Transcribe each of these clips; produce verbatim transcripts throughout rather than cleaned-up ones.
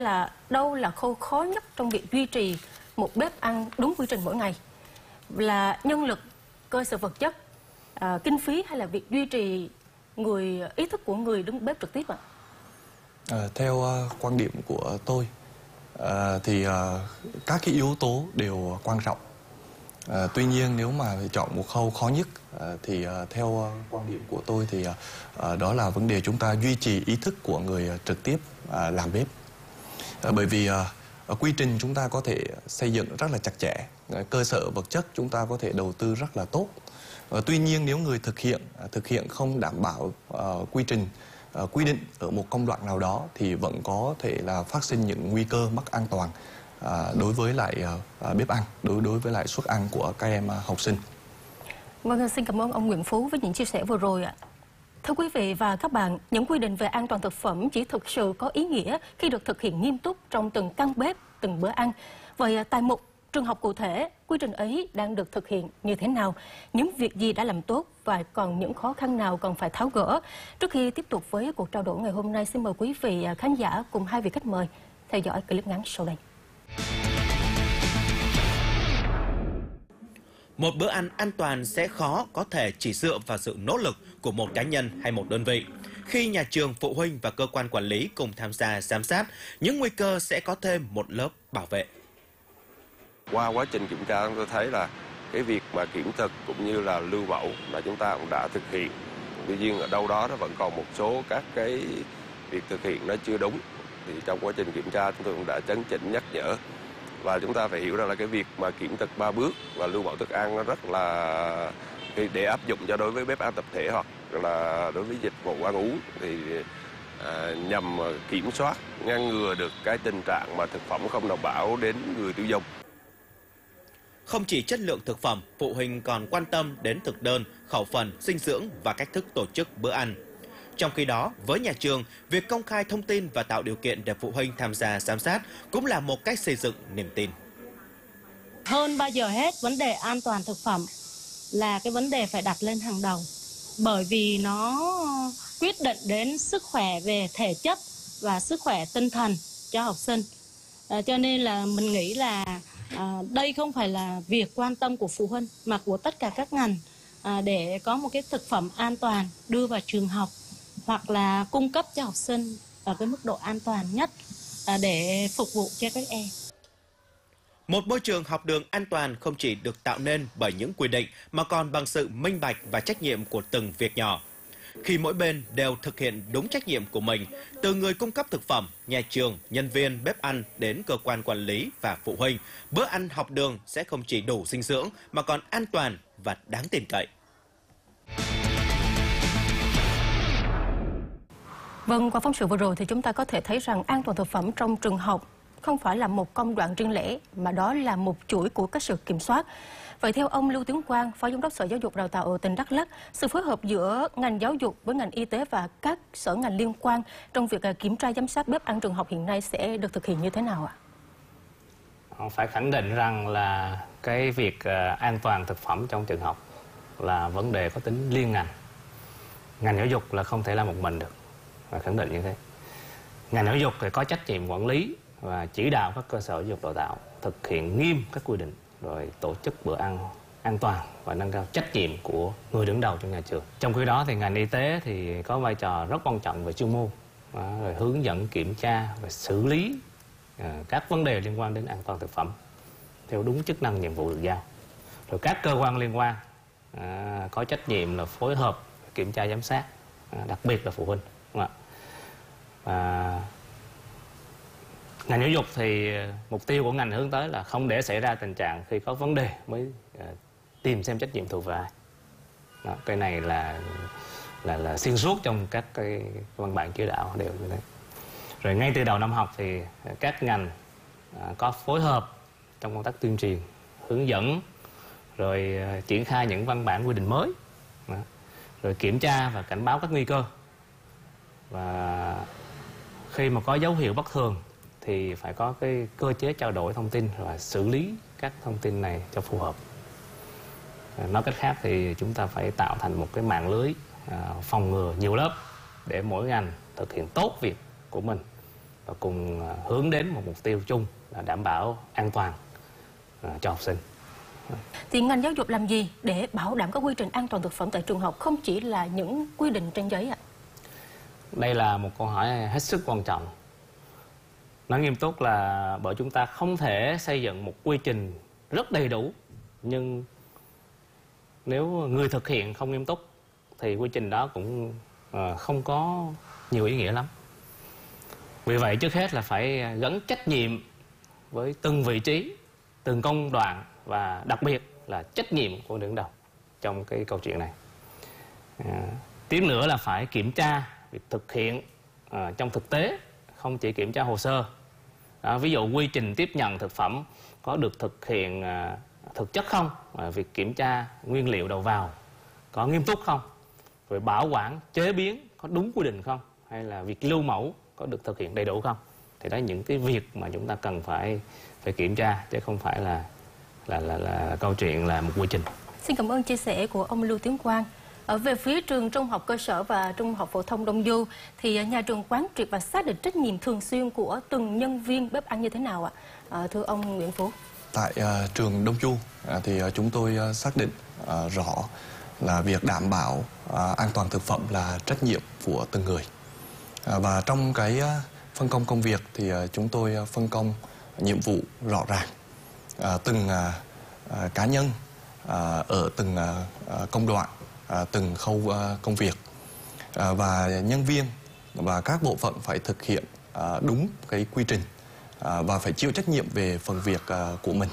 là đâu là khâu khó nhất trong việc duy trì một bếp ăn đúng quy trình mỗi ngày? Là nhân lực, cơ sở vật chất, à, kinh phí, hay là việc duy trì người ý thức của người đứng bếp trực tiếp ạ? À, theo uh, quan điểm của tôi uh, thì uh, các cái yếu tố đều quan trọng. Uh, tuy nhiên nếu mà chọn một khâu khó nhất uh, thì uh, theo uh, quan điểm của tôi thì uh, uh, đó là vấn đề chúng ta duy trì ý thức của người uh, trực tiếp uh, làm bếp. Uh, bởi vì uh, quy trình chúng ta có thể xây dựng rất là chặt chẽ, uh, cơ sở vật chất chúng ta có thể đầu tư rất là tốt. Uh, tuy nhiên nếu người thực hiện uh, thực hiện không đảm bảo uh, quy trình Uh, quy định ở một công đoạn nào đó thì vẫn có thể là phát sinh những nguy cơ mất an toàn uh, đối với lại uh, bếp ăn, đối đối với lại suất ăn của các em uh, học sinh. Vâng, xin cảm ơn ông Nguyễn Phú với những chia sẻ vừa rồi ạ. Thưa quý vị và các bạn, những quy định về an toàn thực phẩm chỉ thực sự có ý nghĩa khi được thực hiện nghiêm túc trong từng căn bếp, từng bữa ăn. Vậy tại một trường học cụ thể, quy trình ấy đang được thực hiện như thế nào? Những việc gì đã làm tốt và còn những khó khăn nào cần phải tháo gỡ? Trước khi tiếp tục với cuộc trao đổi ngày hôm nay, xin mời quý vị khán giả cùng hai vị khách mời theo dõi clip ngắn sau đây. Một bữa ăn an toàn sẽ khó có thể chỉ dựa vào sự nỗ lực của một cá nhân hay một đơn vị. Khi nhà trường, phụ huynh và cơ quan quản lý cùng tham gia giám sát, những nguy cơ sẽ có thêm một lớp bảo vệ. Qua quá trình kiểm tra, tôi thấy là cái việc mà kiểm thực cũng như là lưu mẫu là chúng ta cũng đã thực hiện. Tuy nhiên ở đâu đó nó vẫn còn một số các cái việc thực hiện nó chưa đúng. Thì trong quá trình kiểm tra chúng tôi cũng đã chấn chỉnh nhắc nhở. Và chúng ta phải hiểu rằng là cái việc mà kiểm thực ba bước và lưu mẫu thức ăn nó rất là để áp dụng cho đối với bếp ăn tập thể hoặc là đối với dịch vụ ăn uống thì à, nhằm kiểm soát, ngăn ngừa được cái tình trạng mà thực phẩm không đảm bảo đến người tiêu dùng. Không chỉ chất lượng thực phẩm, phụ huynh còn quan tâm đến thực đơn, khẩu phần, dinh dưỡng và cách thức tổ chức bữa ăn. Trong khi đó, với nhà trường, việc công khai thông tin và tạo điều kiện để phụ huynh tham gia giám sát cũng là một cách xây dựng niềm tin. Hơn bao giờ hết, vấn đề an toàn thực phẩm là cái vấn đề phải đặt lên hàng đầu. Bởi vì nó quyết định đến sức khỏe về thể chất và sức khỏe tinh thần cho học sinh. À, cho nên là mình nghĩ là à, đây không phải là việc quan tâm của phụ huynh mà của tất cả các ngành à, để có một cái thực phẩm an toàn đưa vào trường học hoặc là cung cấp cho học sinh ở cái mức độ an toàn nhất à, để phục vụ cho các em. Một môi trường học đường an toàn không chỉ được tạo nên bởi những quy định mà còn bằng sự minh bạch và trách nhiệm của từng việc nhỏ. Khi mỗi bên đều thực hiện đúng trách nhiệm của mình, từ người cung cấp thực phẩm, nhà trường, nhân viên, bếp ăn đến cơ quan quản lý và phụ huynh, bữa ăn học đường sẽ không chỉ đủ dinh dưỡng mà còn an toàn và đáng tin cậy. Vâng, qua phóng sự vừa rồi thì chúng ta có thể thấy rằng an toàn thực phẩm trong trường học không phải là một công đoạn riêng lẻ, mà đó là một chuỗi của các sự kiểm soát. Vậy theo ông Lưu Tiến Quang, Phó Giám đốc Sở Giáo dục Đào tạo ở tỉnh Đắk Lắk, sự phối hợp giữa ngành giáo dục với ngành y tế và các sở ngành liên quan trong việc kiểm tra giám sát bếp ăn trường học hiện nay sẽ được thực hiện như thế nào ạ? Phải khẳng định rằng là cái việc an toàn thực phẩm trong trường học là vấn đề có tính liên ngành. Ngành giáo dục là không thể làm một mình được, phải khẳng định như thế. Ngành giáo dục thì có trách nhiệm quản lý và chỉ đạo các cơ sở giáo dục đào tạo thực hiện nghiêm các quy định, rồi tổ chức bữa ăn an toàn và nâng cao trách nhiệm của người đứng đầu trong nhà trường. Trong khi đó thì ngành y tế thì có vai trò rất quan trọng về chuyên môn, rồi hướng dẫn, kiểm tra và xử lý các vấn đề liên quan đến an toàn thực phẩm theo đúng chức năng nhiệm vụ được giao. Rồi các cơ quan liên quan à, có trách nhiệm là phối hợp kiểm tra giám sát, à, đặc biệt là phụ huynh, đúng không ạ? Và ngành giáo dục thì mục tiêu của ngành hướng tới là không để xảy ra tình trạng khi có vấn đề mới uh, tìm xem trách nhiệm thuộc về ai. Đó, cái này là là là xuyên suốt trong các cái văn bản chỉ đạo đều như thế. Rồi ngay từ đầu năm học thì các ngành uh, có phối hợp trong công tác tuyên truyền, hướng dẫn, rồi uh, triển khai những văn bản quy định mới, Đó. Rồi kiểm tra và cảnh báo các nguy cơ. Và khi mà có dấu hiệu bất thường thì phải có cái cơ chế trao đổi thông tin và xử lý các thông tin này cho phù hợp. Nói cách khác thì chúng ta phải tạo thành một cái mạng lưới phòng ngừa nhiều lớp để mỗi ngành thực hiện tốt việc của mình và cùng hướng đến một mục tiêu chung là đảm bảo an toàn cho học sinh. Thì ngành giáo dục làm gì để bảo đảm các quy trình an toàn thực phẩm tại trường học, không chỉ là những quy định trên giấy ạ? Đây là một câu hỏi hết sức quan trọng. Nói nghiêm túc là bởi chúng ta không thể xây dựng một quy trình rất đầy đủ, nhưng nếu người thực hiện không nghiêm túc thì quy trình đó cũng không có nhiều ý nghĩa lắm. Vì vậy trước hết là phải gắn trách nhiệm với từng vị trí, từng công đoạn và đặc biệt là trách nhiệm của đứng đầu trong cái câu chuyện này. À, tiếp nữa là phải kiểm tra việc thực hiện à, trong thực tế, không chỉ kiểm tra hồ sơ. À, ví dụ quy trình tiếp nhận thực phẩm có được thực hiện à, thực chất không, à, việc kiểm tra nguyên liệu đầu vào có nghiêm túc không, rồi bảo quản chế biến có đúng quy định không, hay là việc lưu mẫu có được thực hiện đầy đủ không. Thì đó là những cái việc mà chúng ta cần phải phải kiểm tra, chứ không phải là là là, là câu chuyện là một quy trình. Xin cảm ơn chia sẻ của ông Lưu Tiến Quang. Ở về phía trường Trung học cơ sở và Trung học phổ thông Đông Du thì nhà trường quán triệt và xác định trách nhiệm thường xuyên của từng nhân viên bếp ăn như thế nào ạ? À, thưa ông Nguyễn Phú. Tại uh, trường Đông Du uh, thì uh, chúng tôi uh, xác định uh, rõ là việc đảm bảo uh, an toàn thực phẩm là trách nhiệm của từng người. Uh, và trong cái uh, phân công công việc thì uh, chúng tôi uh, phân công nhiệm vụ rõ ràng. Uh, từng uh, uh, cá nhân uh, ở từng uh, công đoạn, uh, từng khâu uh, công việc, uh, và nhân viên và các bộ phận phải thực hiện uh, đúng cái quy trình uh, và phải chịu trách nhiệm về phần việc uh, của mình.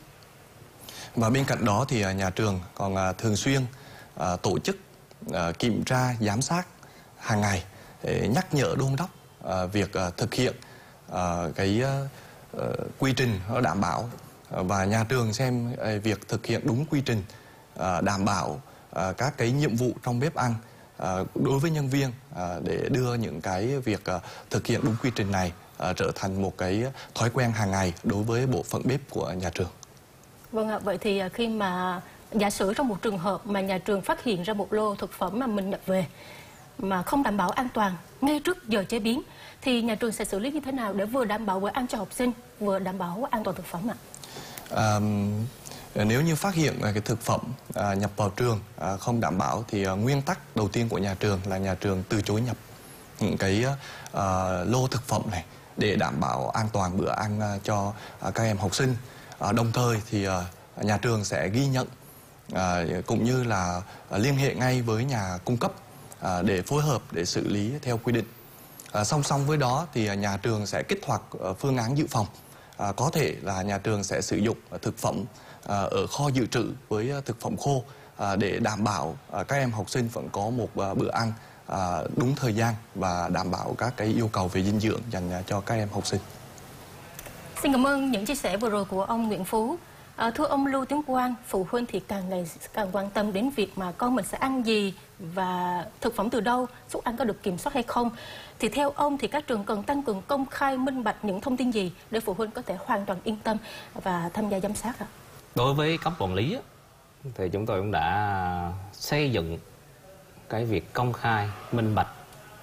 Và bên cạnh đó thì uh, nhà trường còn uh, thường xuyên uh, tổ chức uh, kiểm tra giám sát hàng ngày để nhắc nhở đôn đốc uh, việc uh, thực hiện uh, cái uh, uh, quy trình đảm bảo. Và nhà trường xem việc thực hiện đúng quy trình, đảm bảo các cái nhiệm vụ trong bếp ăn đối với nhân viên để đưa những cái việc thực hiện đúng quy trình này trở thành một cái thói quen hàng ngày đối với bộ phận bếp của nhà trường. Vâng ạ, vậy thì khi mà giả sử trong một trường hợp mà nhà trường phát hiện ra một lô thực phẩm mà mình nhập về mà không đảm bảo an toàn ngay trước giờ chế biến thì nhà trường sẽ xử lý như thế nào để vừa đảm bảo bữa ăn cho học sinh, vừa đảm bảo an toàn thực phẩm ạ? À, nếu như phát hiện cái thực phẩm à, nhập vào trường à, không đảm bảo thì à, nguyên tắc đầu tiên của nhà trường là nhà trường từ chối nhập những cái à, lô thực phẩm này để đảm bảo an toàn bữa ăn à, cho à, các em học sinh. À, đồng thời thì à, nhà trường sẽ ghi nhận à, cũng như là à, liên hệ ngay với nhà cung cấp à, để phối hợp để xử lý theo quy định. À, song song với đó thì à, nhà trường sẽ kích hoạt à, phương án dự phòng. À, có thể là nhà trường sẽ sử dụng thực phẩm à, ở kho dự trữ với thực phẩm khô à, để đảm bảo à, các em học sinh vẫn có một à, bữa ăn à, đúng thời gian và đảm bảo các cái yêu cầu về dinh dưỡng dành cho các em học sinh. Xin cảm ơn những chia sẻ vừa rồi của ông Nguyễn Phú. À, thưa ông Lưu Tiến Quang, phụ huynh thì càng ngày càng quan tâm đến việc mà con mình sẽ ăn gì và thực phẩm từ đâu, suất ăn có được kiểm soát hay không. Thì theo ông thì các trường cần tăng cường công khai minh bạch những thông tin gì để phụ huynh có thể hoàn toàn yên tâm và tham gia giám sát ạ? Đối với cấp quản lý thì chúng tôi cũng đã xây dựng cái việc công khai minh bạch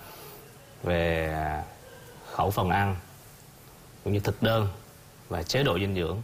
về khẩu phần ăn cũng như thực đơn và chế độ dinh dưỡng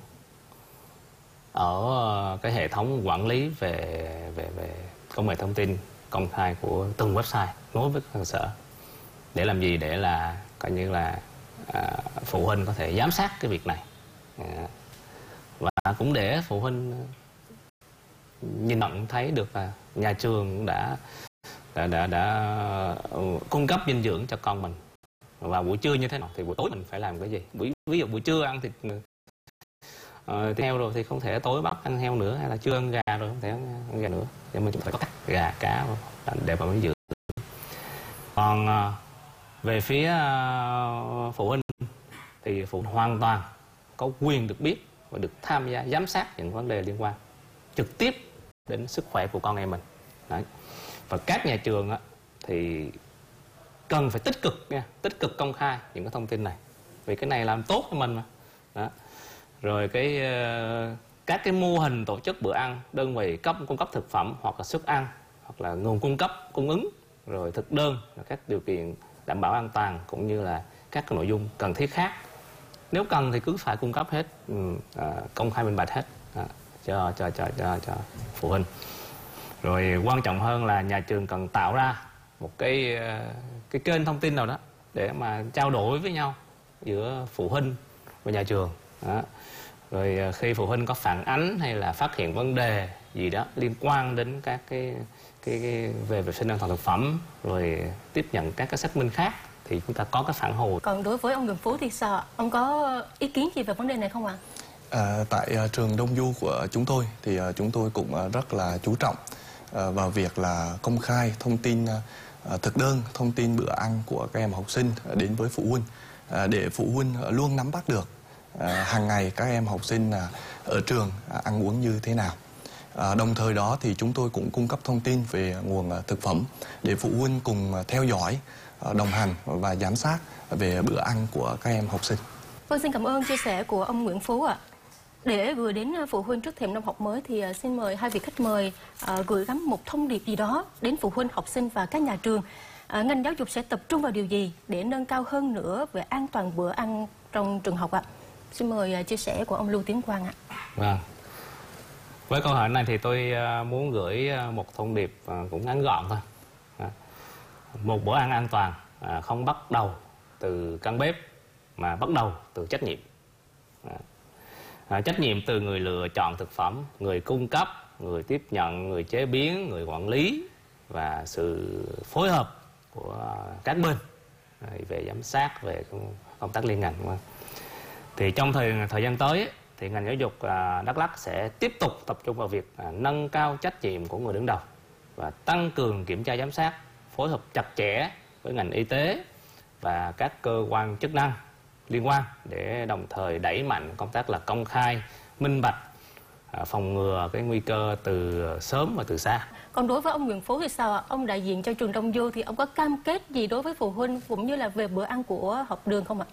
ở cái hệ thống quản lý về về về công nghệ thông tin công khai của từng website nối với cơ sở. Để làm gì? Để là coi như là à, phụ huynh có thể giám sát cái việc này, à, và cũng để phụ huynh nhìn nhận thấy được là nhà trường đã đã đã, đã cung cấp dinh dưỡng cho con mình. Và buổi trưa như thế nào thì buổi tối mình phải làm cái gì? Buổi ví dụ buổi trưa ăn thịt uh, heo rồi thì không thể tối bắt ăn heo nữa, hay là trưa ăn gà rồi không thể ăn, ăn gà nữa. Cho nên chúng ta phải có cắt gà, cá để bảo dinh dưỡng. Còn uh, về phía uh, phụ huynh thì phụ huynh hoàn toàn có quyền được biết và được tham gia giám sát những vấn đề liên quan trực tiếp đến sức khỏe của con em mình. Đấy. Và các nhà trường á, thì cần phải tích cực nha, tích cực công khai những cái thông tin này, vì cái này làm tốt cho mình mà. Đó. Rồi cái uh, các cái mô hình tổ chức bữa ăn, đơn vị cấp cung cấp thực phẩm hoặc là suất ăn hoặc là nguồn cung cấp cung ứng, rồi thực đơn, các điều kiện đảm bảo an toàn cũng như là các cái nội dung cần thiết khác. Nếu cần thì cứ phải cung cấp hết, à, công khai minh bạch hết à, cho, cho, cho, cho, cho phụ huynh. Rồi quan trọng hơn là nhà trường cần tạo ra một cái, cái kênh thông tin nào đó để mà trao đổi với nhau giữa phụ huynh và nhà trường. Đó. Rồi khi phụ huynh có phản ánh hay là phát hiện vấn đề gì đó liên quan đến các cái, cái, cái về vệ sinh an toàn thực phẩm, rồi tiếp nhận các cái xác minh khác thì chúng ta có cái phản hồi. Còn đối với ông Nguyễn Phú thì sao ạ? Ông có ý kiến gì về vấn đề này không ạ? À, tại uh, trường Đông Du của chúng tôi thì uh, chúng tôi cũng uh, rất là chú trọng uh, vào việc là công khai thông tin uh, thực đơn, thông tin bữa ăn của các em học sinh uh, đến với phụ huynh uh, để phụ huynh uh, luôn nắm bắt được uh, hàng ngày các em học sinh uh, ở trường uh, ăn uống như thế nào. À, đồng thời đó thì chúng tôi cũng cung cấp thông tin về nguồn uh, thực phẩm để phụ huynh cùng uh, theo dõi, uh, đồng hành và giám sát về bữa ăn của các em học sinh. Vâng, xin cảm ơn chia sẻ của ông Nguyễn Phú ạ. Để gửi đến phụ huynh trước thềm năm học mới thì uh, xin mời hai vị khách mời uh, gửi gắm một thông điệp gì đó đến phụ huynh, học sinh và các nhà trường. Uh, ngành giáo dục sẽ tập trung vào điều gì để nâng cao hơn nữa về an toàn bữa ăn trong trường học ạ? Xin mời uh, chia sẻ của ông Lưu Tiến Quang ạ. Vâng. Với câu hỏi này thì tôi muốn gửi một thông điệp cũng ngắn gọn thôi. Một bữa ăn an toàn không bắt đầu từ căn bếp mà bắt đầu từ trách nhiệm. Trách nhiệm từ người lựa chọn thực phẩm, người cung cấp, người tiếp nhận, người chế biến, người quản lý và sự phối hợp của các bên về giám sát, về công tác liên ngành. Thì trong thời thời gian tới thì ngành giáo dục Đắk Lắk sẽ tiếp tục tập trung vào việc nâng cao trách nhiệm của người đứng đầu và tăng cường kiểm tra giám sát, phối hợp chặt chẽ với ngành y tế và các cơ quan chức năng liên quan để đồng thời đẩy mạnh công tác là công khai, minh bạch, phòng ngừa cái nguy cơ từ sớm và từ xa. Còn đối với ông Nguyễn Phú thì sao ạ? Ông đại diện cho trường Đông Du thì ông có cam kết gì đối với phụ huynh cũng như là về bữa ăn của học đường không ạ?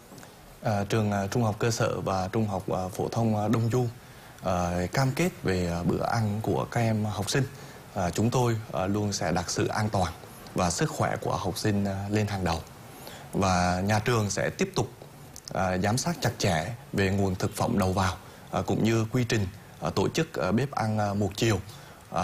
À, trường uh, Trung học cơ sở và Trung học uh, phổ thông uh, Đông Du uh, cam kết về uh, bữa ăn của các em học sinh. Uh, chúng tôi uh, luôn sẽ đặt sự an toàn và sức khỏe của học sinh uh, lên hàng đầu. Và nhà trường sẽ tiếp tục uh, giám sát chặt chẽ về nguồn thực phẩm đầu vào uh, cũng như quy trình uh, tổ chức uh, bếp ăn uh, một chiều uh,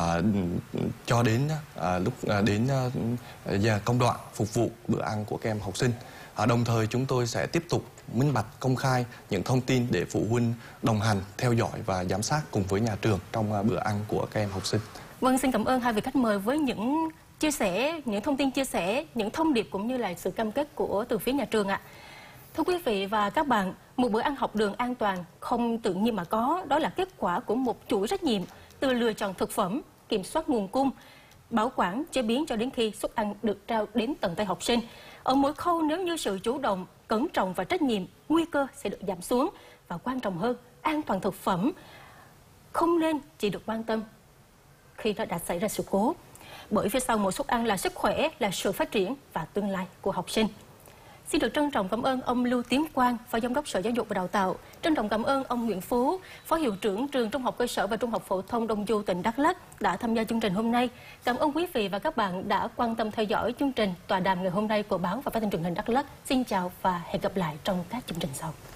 cho đến uh, lúc uh, đến uh, giờ công đoạn phục vụ bữa ăn của các em học sinh. À, đồng thời chúng tôi sẽ tiếp tục minh bạch công khai những thông tin để phụ huynh đồng hành, theo dõi và giám sát cùng với nhà trường trong uh, bữa ăn của các em học sinh. Vâng, xin cảm ơn hai vị khách mời với những chia sẻ, những thông tin chia sẻ, những thông điệp cũng như là sự cam kết của từ phía nhà trường ạ. Thưa quý vị và các bạn, một bữa ăn học đường an toàn không tự nhiên mà có, đó là kết quả của một chuỗi trách nhiệm từ lựa chọn thực phẩm, kiểm soát nguồn cung, bảo quản, chế biến cho đến khi suất ăn được trao đến tận tay học sinh. Ở mỗi khâu nếu như sự chủ động, cẩn trọng và trách nhiệm, nguy cơ sẽ được giảm xuống. Và quan trọng hơn, an toàn thực phẩm không nên chỉ được quan tâm khi nó đã xảy ra sự cố. Bởi phía sau mỗi suất ăn là sức khỏe, là sự phát triển và tương lai của học sinh. Xin được trân trọng cảm ơn ông Lưu Tiến Quang, Phó Giám đốc Sở Giáo dục và Đào tạo. Trân trọng cảm ơn ông Nguyễn Phú, Phó Hiệu trưởng Trường Trung học cơ sở và Trung học phổ thông Đông Du tỉnh Đắk Lắk đã tham gia chương trình hôm nay. Cảm ơn quý vị và các bạn đã quan tâm theo dõi chương trình tọa đàm ngày hôm nay của Báo và Phát thanh Truyền hình Đắk Lắk. Xin chào và hẹn gặp lại trong các chương trình sau.